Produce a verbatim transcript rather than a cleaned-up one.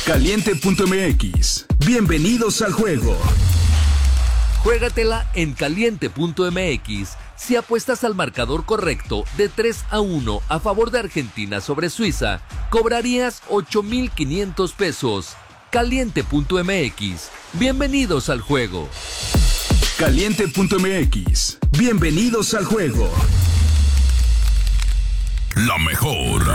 Caliente punto m x. Bienvenidos al juego. Juégatela en Caliente punto m x. Si apuestas al marcador correcto de tres a uno a favor de Argentina sobre Suiza, cobrarías ocho mil quinientos pesos. Caliente punto m x. Bienvenidos al juego. Caliente punto m x. Bienvenidos al juego. La mejor.